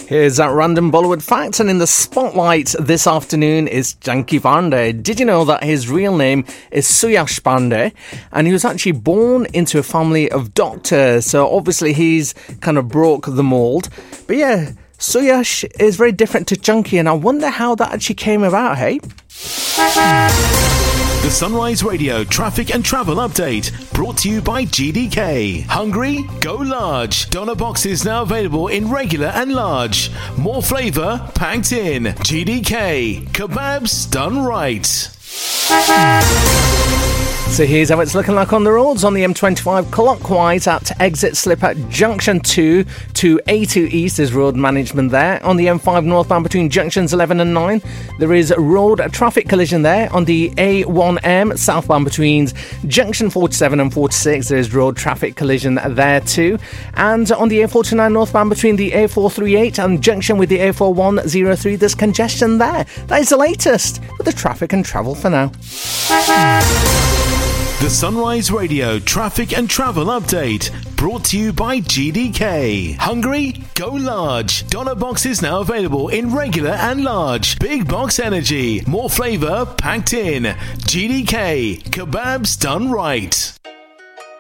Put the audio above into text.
Here's that random Bollywood fact, and in the spotlight this afternoon is Chunky Pandey. Did you know that his real name is Suyash Pandey, and he was actually born into a family of doctors, so obviously he's kind of broke the mould. But yeah, Suyash is very different to Chunky, and I wonder how that actually came about, hey? The Sunrise Radio Traffic and Travel Update, brought to you by GDK. Hungry? Go large. Doner boxes now available in regular and large. More flavour packed in. GDK. Kebabs done right. So here's how it's looking like on the roads. On the M25 clockwise at exit slip at junction 2 to A2 East, there's road management there. On the M5 northbound between junctions 11 and 9, there is road traffic collision there. On the A1M southbound between junction 47 and 46, there is road traffic collision there too. And on the A49 northbound between the A438 and junction with the A4103, there's congestion there. That is the latest with the traffic and travel for now. The Sunrise Radio Traffic and Travel Update, brought to you by GDK. Hungry? Go large. Doner boxes now available in regular and large. Big box energy. More flavour packed in. GDK. Kebabs done right.